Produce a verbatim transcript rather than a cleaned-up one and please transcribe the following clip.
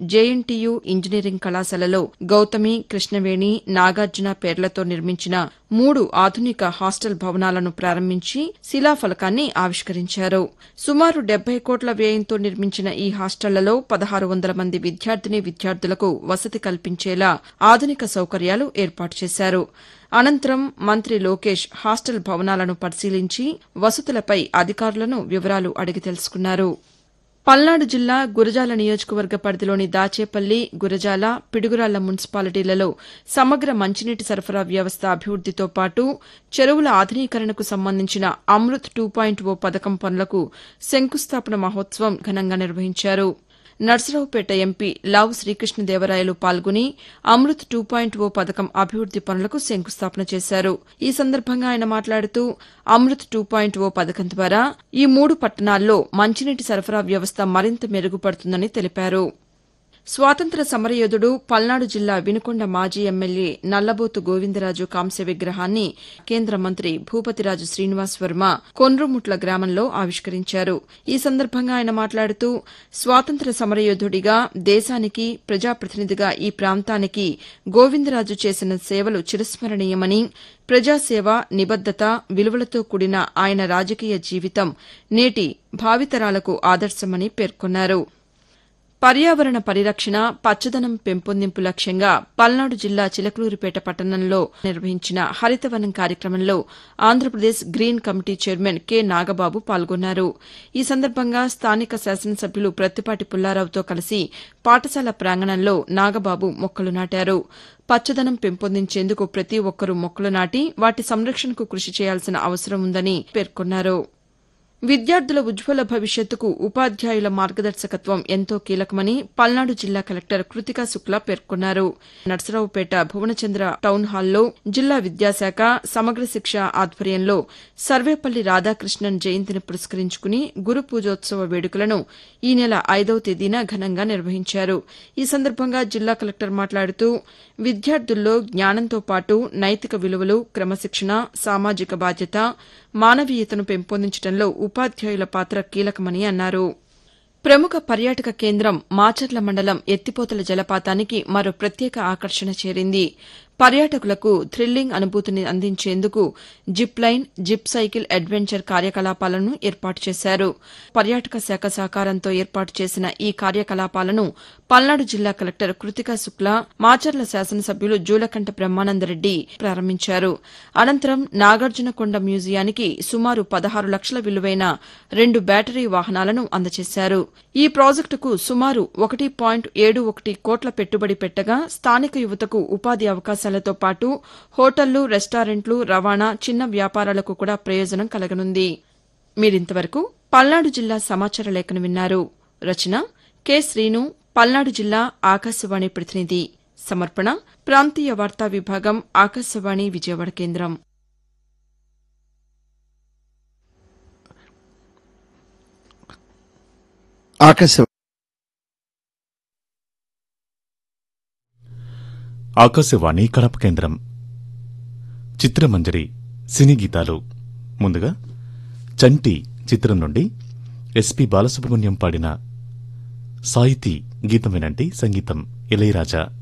JNTU engineering కళాశాలలో గౌతమి, కృష్ణవేణి, నాగార్జున పేర్లతో నిర్మించిన మూడు ఆధునిక హాస్టల్ భవనాలను ప్రారంభించి శిలాఫలకాన్ని ఆవిష్కరించారు. సుమారు డెబ్బై కోట్ల వ్యయంతో నిర్మించిన ఈ హాస్టళ్లలో పదహారు వందల మంది విద్యార్థినీ విద్యార్థులకు వసతి కల్పించేలా ఆధునిక సౌకర్యాలు ఏర్పాటు చేశారు. అనంతరం మంత్రి లోకేష్ హాస్టల్ భవనాలను పరిశీలించి వసతులపై అధికారులను వివరాలు అడిగి తెలుసుకున్నారు. పల్నాడు జిల్లా గురజాల నియోజకవర్గ పరిధిలోని దాచేపల్లి, గురజాల, పిడుగురాళ్ల మున్సిపాలిటీలలో సమగ్ర మంచినీటి సరఫరా వ్యవస్థ అభివృద్దితో పాటు చెరువుల ఆధునీకరణకు సంబంధించిన అమృత్ టూ పాయింట్ ఓ పథకం పనులకు శంకుస్థాపన మహోత్సవం ఘనంగా నిర్వహించారు. నర్సరావుపేట ఎంపీ లావు శ్రీకృష్ణదేవరాయలు పాల్గొని అమృత్ టూ పాయింట్ ఓ పథకం అభివృద్ది పనులకు శంకుస్థాపన చేశారు. ఈ సందర్భంగా ఆయన మాట్లాడుతూ అమృత్ టూ పాయింట్ ఓ పథకం ద్వారా ఈ మూడు పట్టణాల్లో మంచినీటి సరఫరా వ్యవస్థ మరింత మెరుగుపడుతుందని తెలిపారు. స్వాతంత్ర్య సమరయోధుడు పల్నాడు జిల్లా వినుకొండ మాజీ ఎమ్మెల్యే నల్లబోతు గోవిందరాజు కాంస్య విగ్రహాన్ని కేంద్ర మంత్రి భూపతిరాజు శ్రీనివాస్ వర్మ కొండ్రుముట్ల గ్రామంలో ఆవిష్కరించారు. ఈ సందర్భంగా ఆయన మాట్లాడుతూ స్వాతంత్ర్య సమరయోధుడిగా దేశానికి ప్రజాప్రతినిధిగా ఈ ప్రాంతానికి గోవిందరాజు చేసిన సేవలు చిరస్మరణీయమని, ప్రజాసేవ, నిబద్దత, విలువలతో కూడిన ఆయన రాజకీయ జీవితం నేటి భావితరాలకు ఆదర్శమని పేర్కొన్నారు. పర్యావరణ పరిరక్షణ, పచ్చదనం పెంపొందింపు లక్ష్యంగా పల్నాడు జిల్లా చిలకలూరిపేట పట్టణంలో నిర్వహించిన హరితవనం కార్యక్రమంలో Andhra Pradesh green committee chairman K Nagababu పాల్గొన్నారు. ఈ సందర్భంగా స్థానిక శాసనసభ్యులు ప్రత్తిపాటి పుల్లారావుతో కలిసి పాఠశాల ప్రాంగణంలో నాగబాబు మొక్కలు నాటారు. పచ్చదనం పెంపొందించేందుకు ప్రతి ఒక్కరూ మొక్కలు నాటి వాటి సంరక్షణకు కృషి చేయాల్సిన అవసరం ఉందని పేర్కొన్నారు. విద్యార్థుల ఉజ్వల భవిష్యత్తుకు ఉపాధ్యాయుల మార్గదర్శకత్వం ఎంతో కీలకమని పల్నాడు జిల్లా కలెక్టర్ కృతికా శుక్లా పేర్కొన్నారు. నర్సరావుపేట భువనచంద్ర టౌన్ హాల్లో జిల్లా విద్యాశాఖ సమగ్ర శిక్ష ఆధ్వర్యంలో సర్వేపల్లి రాధాకృష్ణన్ జయంతిని పురస్కరించుకుని గురు పూజోత్సవ వేడుకలను ఈ నెల ఐదవ తేదీన ఘనంగా నిర్వహించారు. ఈ సందర్భంగా జిల్లా కలెక్టర్ మాట్లాడుతూ విద్యార్థుల్లో జ్ఞానంతో పాటు నైతిక విలువలు, క్రమశిక్షణ, సామాజిక బాధ్యత, మానవీయతను పెంపొందించడంలో ఉపాధ్యాయుల పాత్ర కీలకమని అన్నారు. ప్రముఖ పర్యాటక కేంద్రం మాచర్ల మండలం ఎత్తిపోతల జలపాతానికి మరో ప్రత్యేక ఆకర్షణ చేరింది. పర్యాటకులకు థ్రిల్లింగ్ అనుభూతిని అందించేందుకు zip line, zip cycle adventure కార్యకలాపాలను ఏర్పాటు చేశారు. పర్యాటక శాఖ సహకారంతో ఏర్పాటు చేసిన ఈ కార్యకలాపాలను పల్నాడు జిల్లా కలెక్టర్ కృతికా శుక్లా, మాచర్ల శాసనసభ్యులు జూలకంఠ బ్రహ్మానందరెడ్డి ప్రారంభించారు. అనంతరం నాగార్జునకొండ మ్యూజియానికి సుమారు పదహారు లక్షల విలువైన రెండు బ్యాటరీ వాహనాలను అందజేశారు. ఈ ప్రాజెక్టుకు సుమారు ఒకటి పాయింట్ ఏడు ఒకటి కోట్ల పెట్టుబడి పెట్టగా స్థానిక యువతకు ఉపాధి అవకాశాలు తో పాటు హోటళ్లు, రెస్టారెంట్లు, రవాణా, చిన్న వ్యాపారాలకు కూడా ప్రయోజనం కలగనుంది. మీరింతవరకు పల్నాడు జిల్లా సమాచార లేఖను విన్నారు. రచన కె శ్రీను, పల్నాడు జిల్లా ఆకాశవాణి ప్రతినిధి. సమర్పణ ప్రాంతీయ వార్తా విభాగం, ఆకాశవాణి విజయవాడ కేంద్రం. ఆకాశవాణి కడప కేంద్రం. చిత్రమంజరి సినీ గీతాలు. ముందుగా చంటి చిత్రం నుండి ఎస్పి బాలసుబ్రహ్మణ్యం పాడిన సాహితీ గీతం వినండి. సంగీతం ఇళయరాజా.